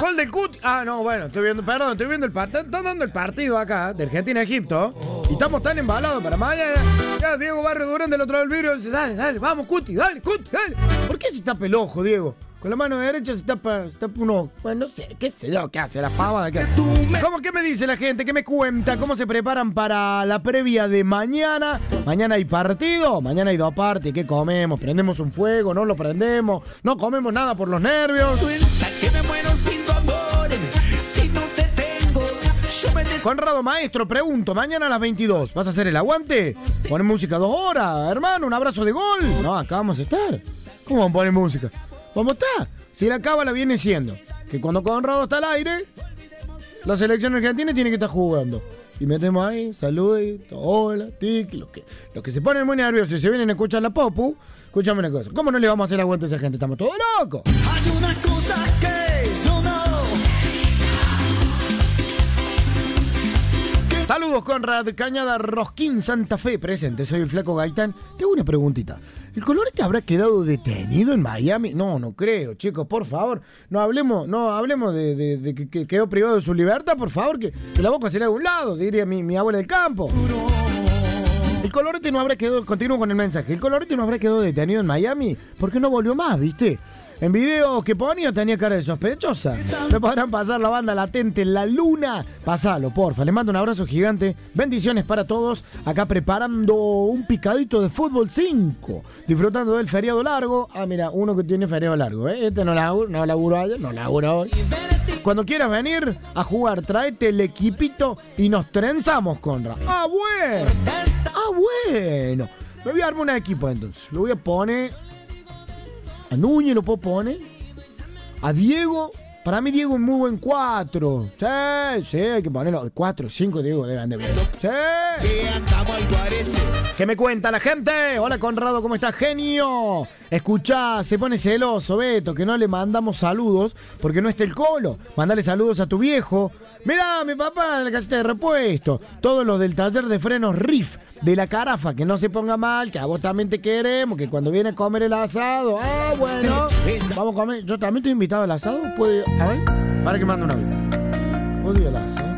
gol del Cuti. Ah, no, bueno, estoy viendo el partido. Están dando el partido acá, de Argentina-Egipto. Y estamos tan embalados para mañana. Ya Diego Barrio Durán del otro lado del vidrio dice, dale, vamos, Cuti, dale. ¿Por qué se tapa el ojo, Diego? Con la mano derecha se tapa uno. Bueno, no sé, qué sé yo, qué hace la pava de acá. ¿Cómo qué me dice la gente? ¿Qué me cuenta? ¿Cómo se preparan para la previa de mañana? Mañana hay partido, mañana hay 2 partes. ¿Qué comemos? ¿Prendemos un fuego? ¿No lo prendemos? ¿No comemos nada por los nervios? Que me muero sin tu amor, si no te tengo, yo me Conrado Maestro, pregunto, mañana a las 22, ¿vas a hacer el aguante? ¿Ponen música 2 horas, hermano? ¿Un abrazo de gol? No, acá vamos a estar. ¿Cómo vamos a poner música? ¿Cómo está? Si la cábala viene siendo que cuando Conrado está al aire, la selección argentina tiene que estar jugando. Y metemos ahí, saludito, hola, tic, los que se ponen muy nerviosos y se vienen a escuchar la popu, escúchame una cosa, ¿cómo no le vamos a hacer aguante a esa gente? Estamos todos locos. Hay una cosa que yo no. Saludos, Conrad, Cañada Rosquín, Santa Fe, presente, soy el Flaco Gaitán. Tengo una preguntita. ¿El Colorete habrá quedado detenido en Miami? No creo, chicos, por favor. No hablemos de que quedó privado de su libertad, por favor, que la boca se le haga a un lado, diría mi abuela del campo. El Colorete no habrá quedado, continúo con el mensaje, el Colorete no habrá quedado detenido en Miami porque no volvió más, ¿viste? En video que ponía tenía cara de sospechosa. Me podrán pasar la banda latente en la luna. Pasalo, porfa. Les mando un abrazo gigante. Bendiciones para todos. Acá preparando un picadito de fútbol 5. Disfrutando del feriado largo. Ah, mira, uno que tiene feriado largo, ¿eh? Este no laburó ayer, no laburó hoy. Cuando quieras venir a jugar, traete el equipito y nos trenzamos, Conrad. Ah, bueno. Me voy a armar un equipo entonces. Lo voy a poner... A Núñez lo puedo poner. A Diego. Para mí Diego es muy buen 4. Sí, hay que ponerlo. 4, 5 Diego deben de ver. Sí. ¿Qué me cuenta la gente? Hola Conrado, ¿cómo estás, genio? Escuchá, se pone celoso, Beto, que no le mandamos saludos porque no está el Colo. Mandale saludos a tu viejo. Mirá, mi papá en la casita de repuesto. Todos los del taller de frenos Riff de la Carafa, que no se ponga mal, que a vos también te queremos, que cuando viene a comer el asado, bueno, vamos a comer. Yo también estoy invitado al asado. ¿Puedo ir? A ver, para que mande una vez. ¿Puedo ir al asado?